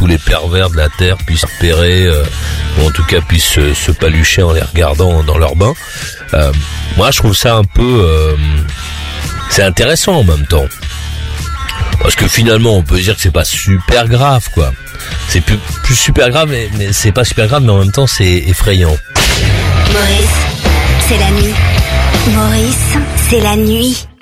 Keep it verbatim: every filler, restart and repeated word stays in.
tous les pervers de la terre puissent repérer, euh, ou en tout cas puissent se, se palucher en les regardant dans leur bain. Euh, moi, je trouve ça un peu, euh, c'est intéressant en même temps, parce que finalement, on peut dire que c'est pas super grave, quoi. C'est plus, plus super grave, mais, mais c'est pas super grave, mais en même temps, c'est effrayant. Maurice, c'est la nuit. Maurice, c'est la nuit.